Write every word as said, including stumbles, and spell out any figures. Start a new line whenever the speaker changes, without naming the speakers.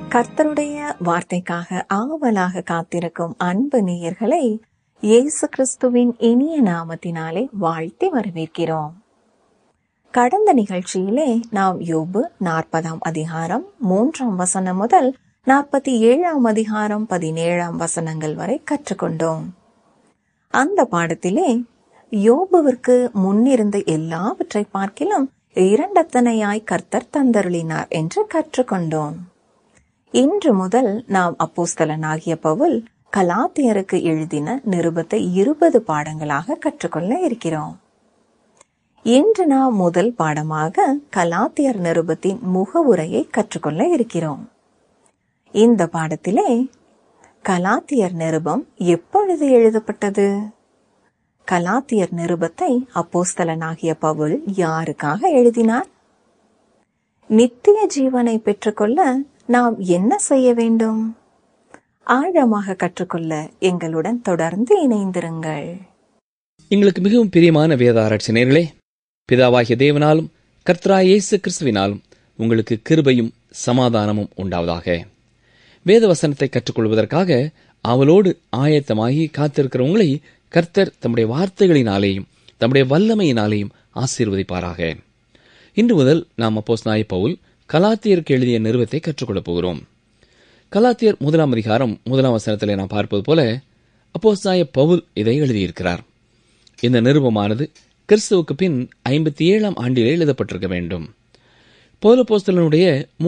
கர்த்தருடைய வார்த்தைக்காக ஆவலாக காத்திருக்கும் அன்பு நேயர்களை இயேசு கிறிஸ்துவின் இனிய நாமத்தினாலே வாழ்த்தி வரவேற்கிறோம். கடந்த நிகழ்ச்சியிலே நாம் யோபு நாற்பதாம் அதிகாரம் மூன்றாம் வசனம் முதல் நாற்பத்தி ஏழாம் அதிகாரம் பதினேழாம் வசனங்கள் வரை கற்றுக்கொண்டோம். அந்த பாடத்திலே யோபுவிற்கு முன்னிருந்த எல்லாவற்றை பார்க்கிலும் இரண்டத்தனையாய் கர்த்தர் தந்தருளினார் என்று கற்றுக்கொண்டோம். இன்று முதல் நாம் அப்போஸ்தலனாகிய பவுல் கலாத்தியருக்கு எழுதின நிருபத்தை இருபது பாடங்களாக கற்றுக்கொள்ள இருக்கிறோம். இன்று நாம் முதல் பாடமாக கலாத்தியர் நிருபத்தின் முகவுரையை கற்றுக்கொள்ள இருக்கிறோம். இந்த பாடத்திலே கலாத்தியர் நிருபம் எப்பொழுது எழுதப்பட்டது? கலாத்தியர் நிருபத்தை அப்போஸ்தலனாகிய பவுல் யாருக்காக எழுதினார்? நித்திய ஜீவனை பெற்றுக்கொள்ள நாம் என்ன செய்ய வேண்டும்? ஆழமாக கற்றுக்கொள்ள எங்களுடன் தொடர்ந்து இணைந்திருங்கள்.
எங்களுக்கு மிகவும் பிரியமான வேத ஆராய்ச்சி நேயர்களே, பிதாவாகிய தேவனாலும் கர்த்தராகிய இயேசு கிறிஸ்துவினாலும் உங்களுக்கு கிருபையும் சமாதானமும் உண்டாவதாக. வேத வசனத்தை கற்றுக்கொள்வதற்காக அவளோடு ஆயத்தமாகி காத்திருக்கிறவங்களை கர்த்தர் தம்முடைய வார்த்தைகளினாலேயும் தம்முடைய வல்லமையினாலேயும் ஆசீர்வதிப்பாராக. இன்று முதல் நாம் அப்போஸ்தலனாகிய பவுல் கலாத்தியருக்கு எழுதிய நிருபத்தை கற்றுக்கொள்ளப் போகிறோம். கலாத்தியர் முதலாம் அதிகாரம் முதலாம் வசனத்திலே நாம் பார்ப்பது போல அப்போஸ்தலனாகிய பவுல் இதை எழுதியிருக்கிறார். இந்த நிருபமானது கிறிஸ்துவுக்கு பின் ஐம்பத்தி ஏழாம் ஆண்டிலே எழுதப்பட்டிருக்க வேண்டும். பவுல் அப்போஸ்தலனுடைய